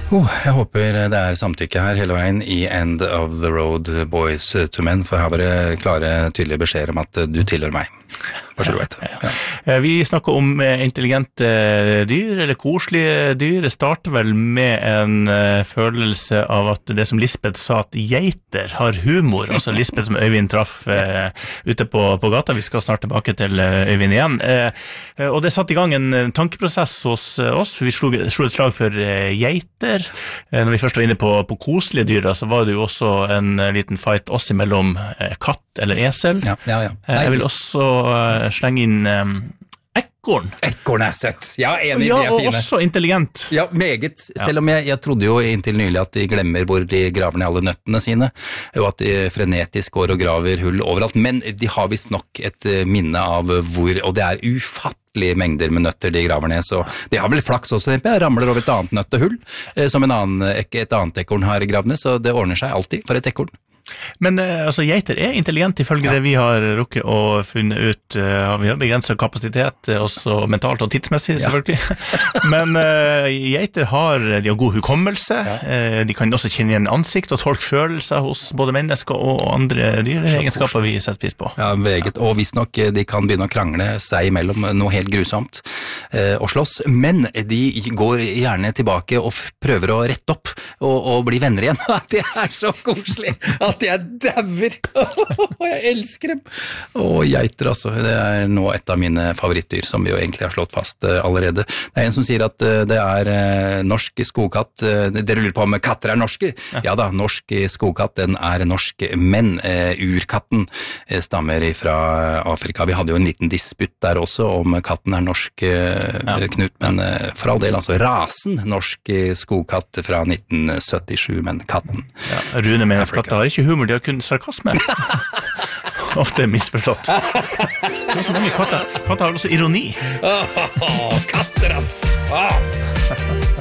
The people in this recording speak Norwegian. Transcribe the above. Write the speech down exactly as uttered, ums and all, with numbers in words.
Oh, jeg håper det er samtykke her hele veien i End of the Road Boys to Men, for her var det klare, tydelige beskjeder om at du tilhører meg. Bare så du vet. Ja. Ja. Vi snakker om intelligente dyr, eller koselige dyr. Det starter vel med en følelse av at det som Lisbeth sa, at geiter har humor. Altså Lisbeth som Øyvind traff uh, ute på, på gata. Vi skal snart tilbake til Øyvind igjen. Uh, og det satt i gang en tankeprosess hos oss. Vi slo, slo et slag for uh, geiter. Uh, når vi først var inne på, på koselige dyr, så var det jo også en uh, liten fight oss imellom uh, katt eller esel. Ja, ja, ja. Uh, jeg vil også uh, slenge inn um, ekorn. Ekorn er søtt. Ja, enig, ja, det er fine. Og også intelligent. Ja, meget. Ja. Selv om jeg, jeg trodde jo inntil nylig at de glemmer hvor de graver ned alle nøttene sine, og at de frenetisk går og graver hull overalt. Men de har vist nok et minne av hvor, og det er ufattelig mengder med nøtter de graver ned, så de har vel flaks også, jeg ramler over et annet nøttehull, som en annen, et annet ekorn har gravd ned, så det ordner seg alltid for et ekorn. Men altså, geiter er intelligent ifølge ja. det vi har rukket å funne ut. Uh, vi har begrenset kapasitet, også mentalt og tidsmessig, selvfølgelig. Ja. Men uh, geiter har, de har god hukommelse, ja. uh, de kan også kjenne igjen ansikt og tolke følelser hos både mennesker og andre dyr. Det er egenskaper vi setter pris på. Ja, veget. Og hvis nok de kan begynne å krangle seg imellom noe helt grusomt uh, og slåss, men de går gjerne tilbake og prøver å rette opp og, og bli venner igjen. Det er så koselig at at jeg dæver. Jeg elsker dem. Og geiter, altså. Det er nå et av mine favorittdyr, som vi jo egentlig har slått fast uh, allerede. Det er en som sier at uh, det er uh, norsk skogkatt. Uh, dere lurer på om katter er norske? Ja, ja da, norsk skogkatt, den er norsk, men uh, urkatten uh, stammer fra Afrika. Vi hadde jo en liten disputt der også om katten er norsk, uh, ja. Knut, men uh, for all del, altså rasen norsk skogkatt fra nitten syttisju, men katten. Ja, Rune mener at katter har ikke humor, de har kun sarkasme. Ofte misforstått. Så er så mange katter. Katter har også ironi. Katter, ass! Ah.